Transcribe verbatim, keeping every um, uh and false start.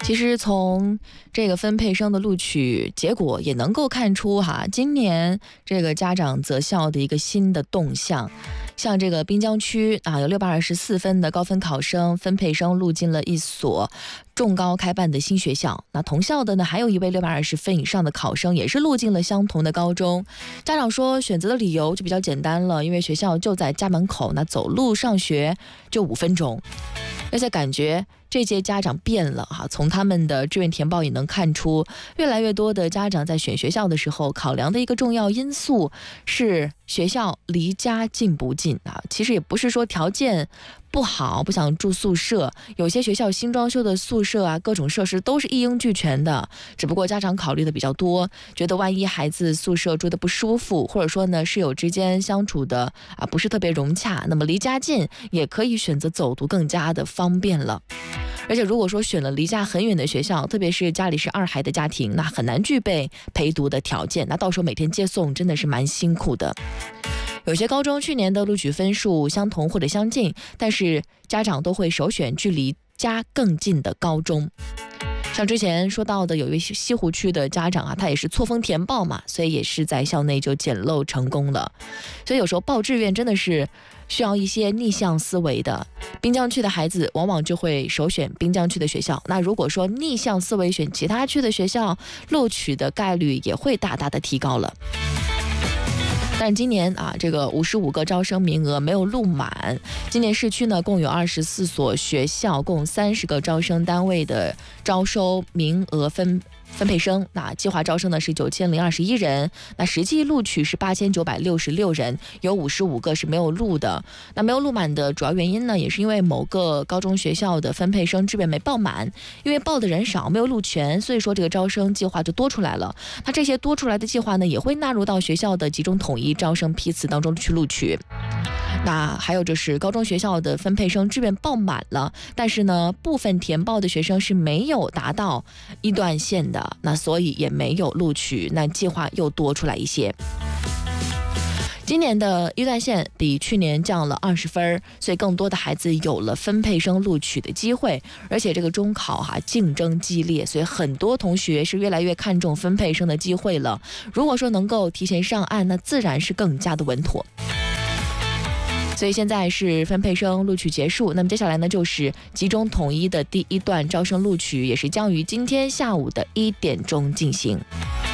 其实从这个分配生的录取结果也能够看出哈，今年这个家长择校的一个新的动向。像这个滨江区啊，有六百二十四分的高分考生分配生录进了一所重高开办的新学校。那同校的呢，还有一位六百二十分以上的考生也是录进了相同的高中。家长说选择的理由就比较简单了，因为学校就在家门口，那走路上学就五分钟。而且感觉这届家长变了哈，从他们的志愿填报也能看出，越来越多的家长在选学校的时候，考量的一个重要因素是学校离家近不近啊。其实也不是说条件不好，不想住宿舍，有些学校新装修的宿舍啊，各种设施都是一应俱全的，只不过家长考虑的比较多，觉得万一孩子宿舍住得不舒服，或者说呢室友之间相处的啊不是特别融洽，那么离家近也可以选择走读，更加的方便了。而且如果说选了离家很远的学校，特别是家里是二孩的家庭，那很难具备陪读的条件，那到时候每天接送真的是蛮辛苦的。有些高中去年的录取分数相同或者相近，但是家长都会首选距离家更近的高中。像之前说到的有一位西湖区的家长啊，他也是错峰填报嘛，所以也是在校内就捡漏成功了。所以有时候报志愿真的是需要一些逆向思维的。滨江区的孩子往往就会首选滨江区的学校，那如果说逆向思维选其他区的学校，录取的概率也会大大的提高了。但今年啊，这个五十五个招生名额没有录满。今年市区呢，共有二十四所学校，共三十个招生单位的招收名额分分配生。那计划招生呢是九千零二十一人，那实际录取是八千九百六十六人，有五十五个是没有录的。那没有录满的主要原因呢，也是因为某个高中学校的分配生志愿没报满，因为报的人少，没有录全，所以说这个招生计划就多出来了。那这些多出来的计划呢，也会纳入到学校的集中统一招生批次当中去录取。那还有就是高中学校的分配生志愿报满了，但是呢部分填报的学生是没有达到一段线的，那所以也没有录取，那计划又多出来一些。今年的一段线比去年降了二十分，所以更多的孩子有了分配生录取的机会，而且这个中考哈、啊、竞争激烈，所以很多同学是越来越看重分配生的机会了。如果说能够提前上岸，那自然是更加的稳妥。所以现在是分配生录取结束，那么接下来呢就是集中统一的第一段招生录取，也是将于今天下午的一点钟进行。